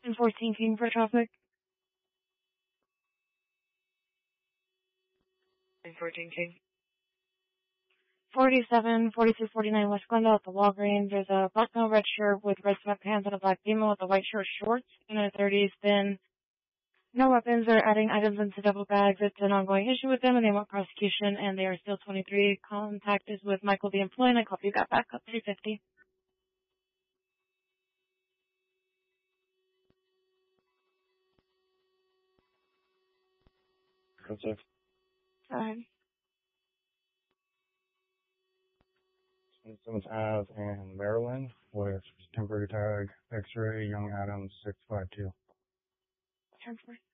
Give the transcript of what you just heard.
14 King for traffic. 14 King. 47, 42, 49 West Glendale at the Walgreens. There's a black male red shirt with red sweatpants and a black female with a white shirt shorts in their 30s. Then no weapons. They're adding items into double bags. It's an ongoing issue with them and they want prosecution and they are still 23. Contact is with Michael the employee and I hope you got back up 350. What's up? Alright. 27th Ave in Maryland with temporary tag, X-ray, Young Adams, 652. 10-4.